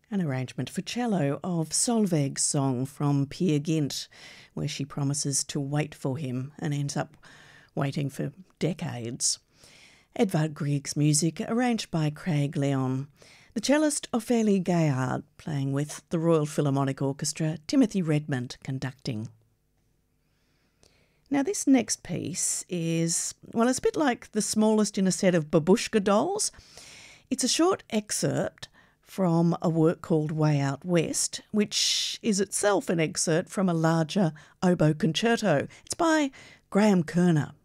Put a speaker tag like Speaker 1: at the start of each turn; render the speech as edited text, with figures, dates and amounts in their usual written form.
Speaker 1: An arrangement for cello of Solveig's song from Peer Gynt, where she promises to wait for him and ends up waiting for decades. Edvard Grieg's music, arranged by Craig Leon. The cellist Ophélie Gaillard playing with the Royal Philharmonic Orchestra, Timothy Redmond conducting. Now this next piece is, well, it's a bit like the smallest in a set of babushka dolls. It's a short excerpt from a work called Way Out West, which is itself an excerpt from a larger oboe concerto. It's by Graham Kerner.